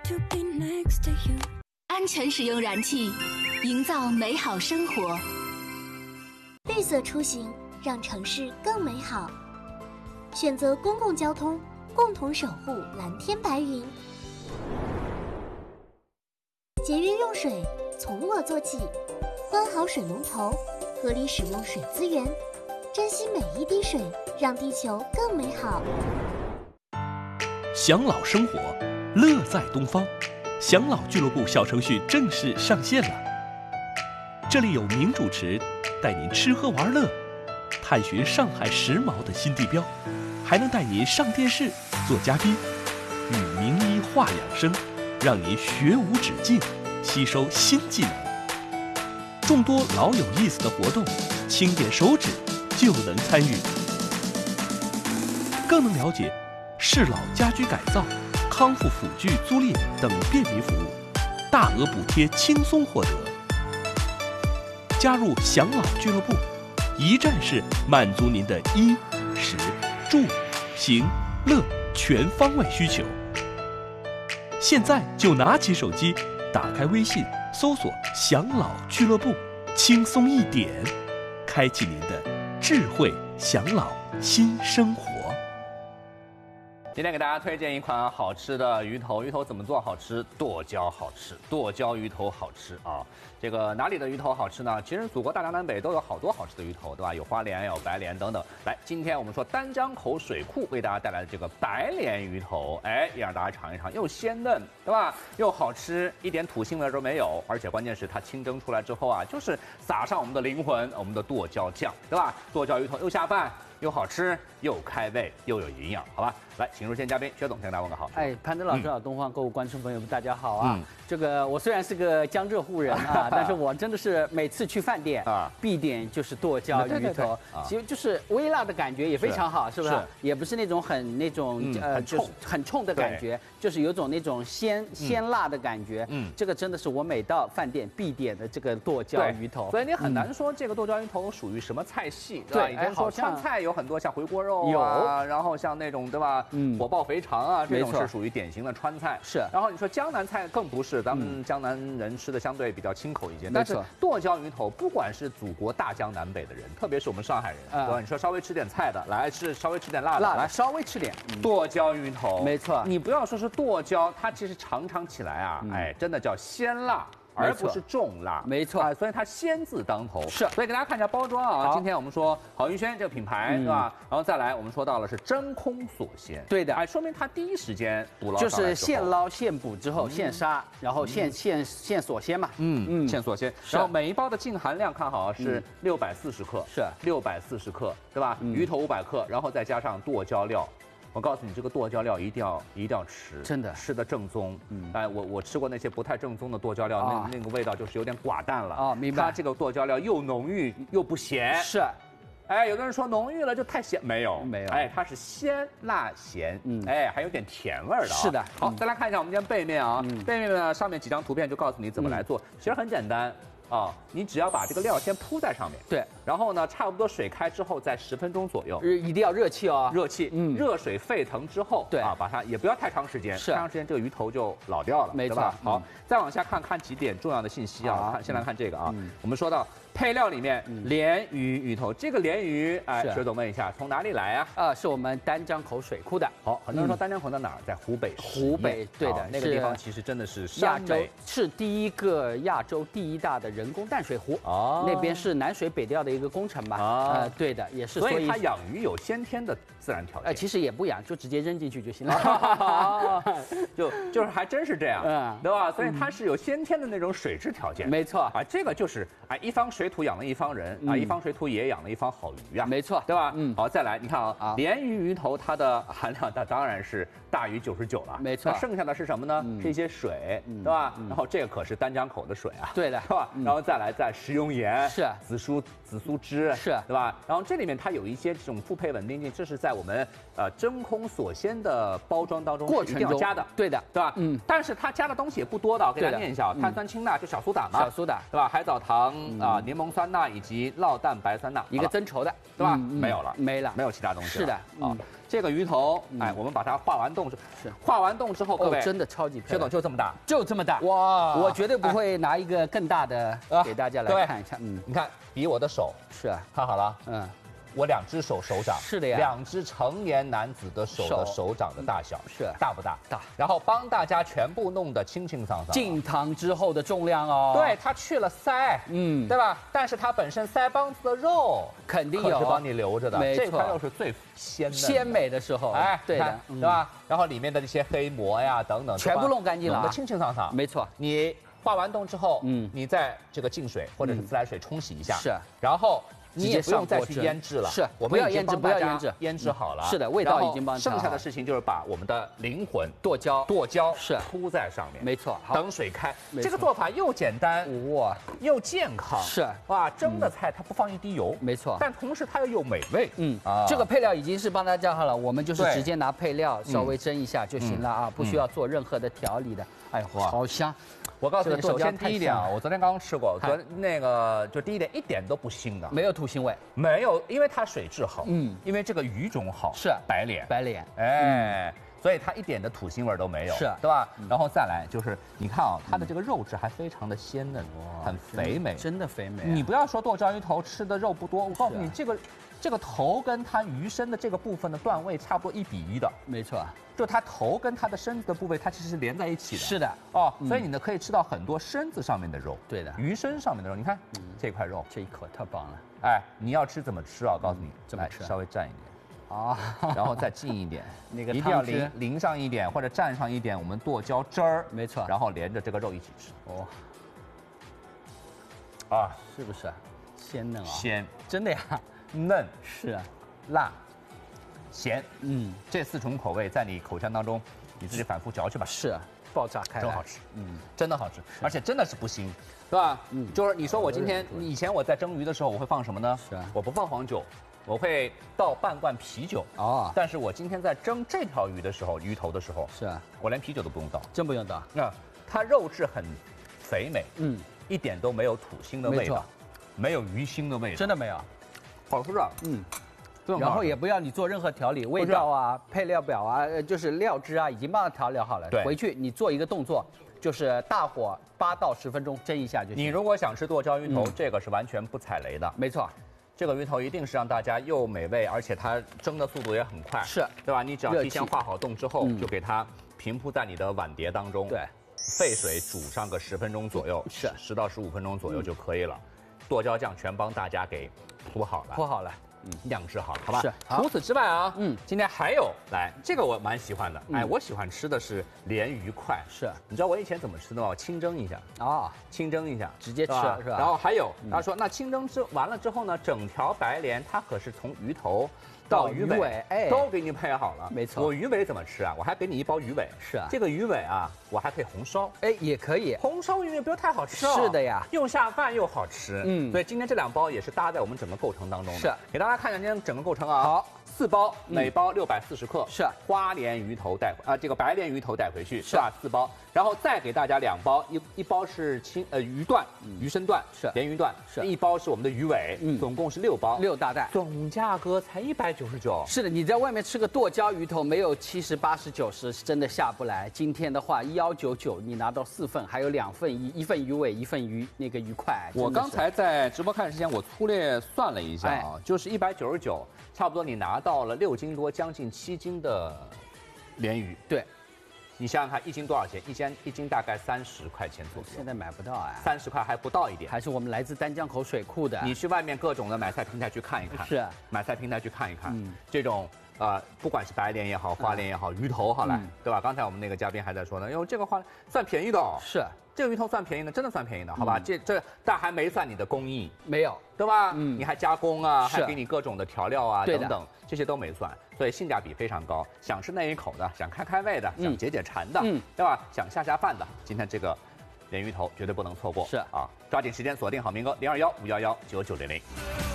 安全使用燃气，营造美好生活。 绿色出行，让城市更美好。选择公共交通，共同守护蓝天白云。节约用水，从我做起。关好水龙头，合理使用水资源，珍惜每一滴水，让地球更美好。 享老生活，乐在东方。享老俱乐部小程序正式上线了，这里有名主持带您吃喝玩乐，探寻上海时髦的新地标，还能带您上电视做嘉宾，与名医话养生，让您学无止境，吸收新技能。众多老有意思的活动，轻点手指就能参与，更能了解适老家居改造、康复辅具租赁等便民服务，大额补贴轻松获得。加入享老俱乐部，一站式满足您的衣、食、住、行、乐全方位需求。现在就拿起手机，打开微信，搜索“享老俱乐部”，轻松一点，开启您的智慧享老新生活。 今天给大家推荐一款好吃的鱼头，鱼头怎么做好吃？剁椒好吃，剁椒鱼头好吃啊！这个哪里的鱼头好吃呢？其实祖国大江南北都有好多好吃的鱼头，对吧？有花鲢，有白鲢等等。来，今天我们说丹江口水库为大家带来的这个白鲢鱼头，哎，也让大家尝一尝，又鲜嫩，对吧？又好吃，一点土腥味都没有，而且关键是它清蒸出来之后啊，就是撒上我们的灵魂，我们的剁椒酱，对吧？剁椒鱼头又下饭。又好吃又开胃又有营养，好吧？来，请入今天嘉宾薛总，跟大家问个好。 潘德老师好，东方购物观众朋友们，大家好啊！这个我虽然是个江浙沪人啊，但是我真的是每次去饭店啊，必点就是剁椒鱼头，其实就是微辣的感觉也非常好，是不是？也不是那种就是很冲的感觉，就是有种那种鲜辣的感觉。这个真的是我每到饭店必点的这个剁椒鱼头。 所以你很难说这个剁椒鱼头属于什么菜系，对吧？以前说川菜有很多像回锅肉啊，然后像那种对吧，火爆肥肠啊，这种是属于典型的川菜。是，然后你说江南菜更不是，咱们江南人吃的相对比较清口一些。但是剁椒鱼头，不管是祖国大江南北的人，特别是我们上海人，对吧？你说稍微吃点菜的，来稍微吃点辣的， 来稍微吃点剁椒鱼头， 没错。 你不要说是剁椒，它其实尝起来啊，哎，真的叫鲜辣。而不是重辣， 没错， 所以它鲜字当头。 是， 所以给大家看一下包装啊。今天我们说郝云轩这个品牌，对吧？然后再来，我们说到了是真空锁鲜， 对的， 哎，说明它第一时间捕捞， 就是现捞现捕之后现杀，然后现锁鲜嘛， 现锁鲜。然后每一包的净含量看好是640克， 是 640克，对吧？鱼头500克，然后再加上剁椒料。我告诉你，这个剁椒料一定要吃， 真的吃的正宗。哎，我吃过那些不太正宗的剁椒料，那个味道就是有点寡淡了。 哦，明白。 它这个剁椒料又浓郁又不咸。 是。 哎，有的人说浓郁了就太咸，没有。 哎， 它是鲜辣咸，哎，还有点甜味的。 是的。 好，再来看一下我们今天背面啊，背面呢上面几张图片就告诉你怎么来做，其实很简单。你只要把这个料先铺在上面， 对， 然后呢，差不多水开之后，在10分钟左右， 一定要热气哦， 热气，热水沸腾之后， 对把它也不要太长时间，太长时间这个鱼头就老掉了， 没错。 好，再往下看几点重要的信息啊，先来看这个啊，我们说到配料里面鲢鱼鱼头，这个鲢鱼，哎，薛总问一下，从哪里来啊？ 是我们丹江口水库的。 好，很多人说丹江口在哪儿？在湖北。 湖北，对的， 那个地方其实真的是亚洲是第一个亚洲第一大的人工淡水湖。那边是南水北调的一个工程吧？对的，也是。 所以它养鱼有先天的自然条件。 其实也不养，就直接扔进去就行了。 就是还真是这样，对吧？所以它是有先天的那种水质条件。 没错啊，这个就是一方水土养了一方人啊，一方水土也养了一方好鱼啊。 没错， 对吧？好，再来，你看啊，鲢鱼鱼头它的含量它当然是大于99了。 没错， 那剩下的是什么呢？是一些水，对吧？然后这个可是丹江口的水啊。 对的， 是吧？然后再来食用盐， 是紫苏汁， 是， 对吧？然后这里面它有一些这种复配稳定剂，这是在我们真空锁鲜的包装当中过程中加的， 对的， 对吧？但是它加的东西也不多的，我给大家念一下：碳酸氢钠就小苏打嘛， 小苏打， 对吧？海藻糖柠檬酸钠以及酪蛋白酸钠， 一个增稠的， 对吧？没有了， 没了， 没有其他东西了。 是的， 啊。 这个鱼头，哎，我们把它化完冻化完冻之后，各位真的超级漂亮， 薛总就这么大， 就这么大，哇！我绝对不会拿一个更大的给大家来看一下， 你看比我的手是啊， 看好了，我2只手掌是的呀 ，2只成年男子的手掌的大小是大不大？ 大。 然后帮大家全部弄得清清爽爽。 进膛之后的重量哦， 对，它去了腮，对吧？但是它本身腮帮子的肉肯定有， 是帮你留着的。 没错， 这块肉是最鲜美的时候， 哎， 对的， 对吧？然后里面的这些黑膜呀等等， 全部弄干净了， 弄得清清爽爽。 没错， 你化完冻之后，你再这个净水或者是自来水冲洗一下， 是， 然后。你也不用再去腌制了， 是， 我们不要腌制，不要腌制， 腌制好了。 是的，味道已经帮。 剩下的事情就是把我们的灵魂剁椒是铺在上面， 没错。 等水开，这个做法又简单哇，又健康。 是哇，蒸的菜它不放一滴油， 没错。 但同时它又有美味。 这个配料已经是帮大家好了，我们就是直接拿配料稍微蒸一下就行了啊，不需要做任何的调理的。哎呦，好香！ 我告诉你，首先第一点啊，我昨天刚刚吃过，那个就第一点一点都不腥的， 没有土腥味， 没有，因为它水质好，因为这个鱼种好， 是白鲢， 哎， 所以它一点的土腥味都没有， 是， 对吧？然后再来就是你看啊，它的这个肉质还非常的鲜嫩，很肥美， 真的肥美。 你不要说剁椒鱼头吃的肉不多，我告诉你这个头跟它鱼身的这个部分的段位差不多1比1的， 没错。 就它头跟它的身子的部位，它其实是连在一起的。 是的， 哦，所以你呢可以吃到很多身子上面的肉。 对的， 鱼身上面的肉，你看这块肉， 这一口太棒了。 哎，你要吃怎么吃啊？我告诉你， 怎么吃？ 稍微蘸一点啊，然后再浸一点， 那个一定要淋上一点或者蘸上一点我们剁椒汁儿。 没错， 然后连着这个肉一起吃。哦， 啊，是不是鲜嫩啊？ 鲜， 真的呀， 嫩是啊， 辣。咸，这4种口味在你口腔当中，你自己反复嚼去吧。 是，爆炸开来， 真好吃，真的好吃，而且真的是不腥，对吧？就是你说我今天，以前我在蒸鱼的时候，我会放什么呢？ 是啊， 我不放黄酒，我会倒半罐啤酒啊。但是我今天在蒸这条鱼的时候，鱼头的时候， 是啊， 我连啤酒都不用倒， 真不用倒。 那它肉质很肥美，一点都没有土腥的味道，没有鱼腥的味道， 真的没有， 好吃啊， 然后也不要你做任何调理，味道啊、配料表啊，就是料汁啊，已经帮它调料好了。回去你做一个动作，就是大火8到10分钟蒸一下就行。 你如果想吃剁椒鱼头，这个是完全不踩雷的。 没错， 这个鱼头一定是让大家又美味，而且它蒸的速度也很快， 是对吧？你只要提前化好冻之后，就给它平铺在你的碗碟当中， 对， 沸水煮上个10分钟左右， 是 10到15分钟左右就可以了。剁椒酱全帮大家给铺好了。酿制好了，好吧？ 是。 除此之外啊，今天还有来这个我蛮喜欢的，哎，我喜欢吃的是鲢鱼块。 是。 你知道我以前怎么吃的吗？我清蒸一下啊，清蒸一下， 直接吃是吧？ 然后还有他说，那清蒸完了之后呢，整条白鲢它可是从鱼头到鱼尾，哎，都给你配好了。 没错。 我鱼尾怎么吃啊？我还给你一包鱼尾。 是啊。 这个鱼尾啊，我还可以红烧。 哎，也可以。 红烧鱼尾不要太好吃。 是的呀。 又下饭又好吃。所以今天这2包也是搭在我们整个构成当中的。 是。 给大家看一下今天整个构成啊。 好 ，4包，每包640克。 是。 花鲢鱼头带这个白鲢鱼头带回去，是吧？4包，然后再给大家2包，一包是鱼段、鱼身段， 是鲢鱼段， 是一包是我们的鱼尾，总共是6包 ，6大袋， 总价格才199。 是的，你在外面吃个剁椒鱼头没有70、80、90，真的下不来。今天的话199，你拿到4份，还有2份一份鱼尾，一份鱼块。 我刚才在直播开始之前，我粗略算了一下啊，就是199，差不多你拿到了6斤多，将近7斤的鲢鱼。 对。 你想想看，1斤多少钱？一斤大概30块钱左右。 现在买不到啊 ，30块还不到一点。 还是我们来自丹江口水库的。 你去外面各种的买菜平台去看一看。 是。 买菜平台去看一看，这种不管是白鲢也好，花鲢也好，鱼头好来，对吧？刚才我们那个嘉宾还在说呢，哟，这个花算便宜的哦。 是。 这个鱼头算便宜的，真的算便宜的，好吧？但还没算你的工艺， 没有， 对吧？你还加工啊，还给你各种的调料啊， 等等，这些都没算，所以性价比非常高。想吃那一口的，想开胃的，想解馋的，对吧？想下饭的，今天这个鲢鱼头绝对不能错过。 是啊， 抓紧时间锁定好民歌021-511-9900。